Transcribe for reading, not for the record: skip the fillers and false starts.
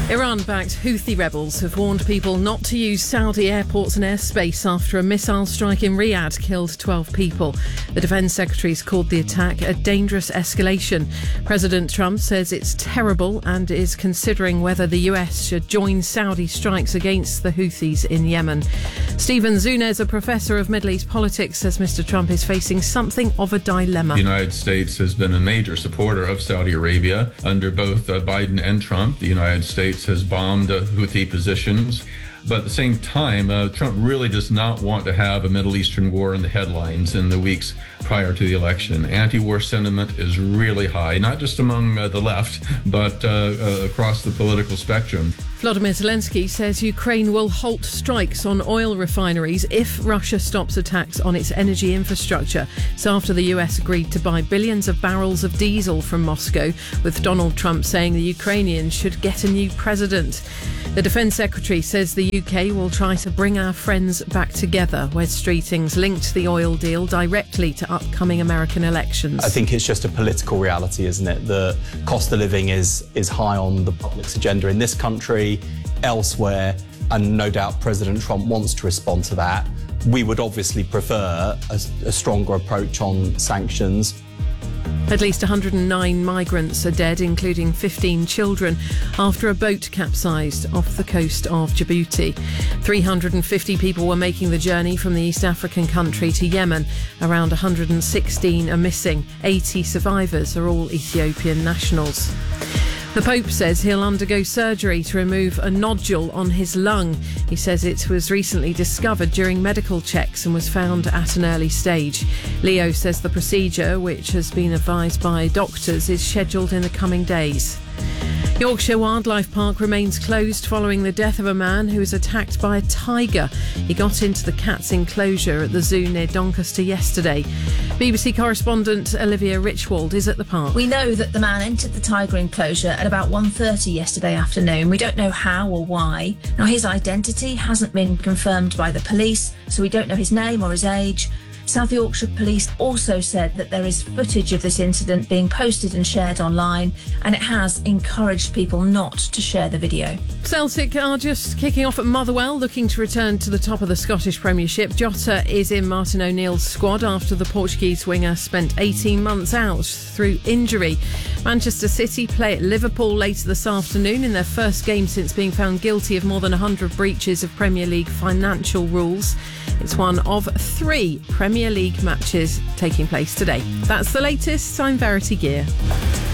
Iran-backed Houthi rebels have warned people not to use Saudi airports and airspace after a missile strike in Riyadh killed 12 people. The Defence Secretary's called the attack a dangerous escalation. President Trump says it's terrible and is considering whether the US should join Saudi strikes against the Houthis in Yemen. Stephen Zunez, a professor of Middle East politics, says Mr. Trump is facing something of a dilemma. The United States has been a major supporter of Saudi Arabia under both Biden and Trump. The United States has bombed Houthi positions. But at the same time, Trump really does not want to have a Middle Eastern war in the headlines in the weeks prior to the election. Anti-war sentiment is really high, not just among the left, but across the political spectrum. Volodymyr Zelensky says Ukraine will halt strikes on oil refineries if Russia stops attacks on its energy infrastructure. It's after the US agreed to buy billions of barrels of diesel from Moscow, with Donald Trump saying the Ukrainians should get a new president. The Defence Secretary says the UK will try to bring our friends back together. Wes Streetings linked the oil deal directly to upcoming American elections. I think it's just a political reality, isn't it? The cost of living is high on the public's agenda in this country, elsewhere, and no doubt President Trump wants to respond to that. We would obviously prefer a stronger approach on sanctions. At least 109 migrants are dead, including 15 children, after a boat capsized off the coast of Djibouti. 350 people were making the journey from the East African country to Yemen. Around 116 are missing. 80 survivors are all Ethiopian nationals. The Pope says he'll undergo surgery to remove a nodule on his lung. He says it was recently discovered during medical checks and was found at an early stage. Leo says the procedure, which has been advised by doctors, is scheduled in the coming days. Yorkshire Wildlife Park remains closed following the death of a man who was attacked by a tiger. He got into the cat's enclosure at the zoo near Doncaster yesterday. BBC correspondent Olivia Richwald is at the park. We know that the man entered the tiger enclosure at about 1:30 yesterday afternoon. We don't know how or why. Now, his identity hasn't been confirmed by the police, so we don't know his name or his age. South Yorkshire Police also said that there is footage of this incident being posted and shared online, and it has encouraged people not to share the video. Celtic are just kicking off at Motherwell, looking to return to the top of the Scottish Premiership. Jota is in Martin O'Neill's squad after the Portuguese winger spent 18 months out through injury. Manchester City play at Liverpool later this afternoon in their first game since being found guilty of more than 100 breaches of Premier League financial rules. It's one of 3 Premier League matches taking place today. That's the latest. I'm Verity Gear.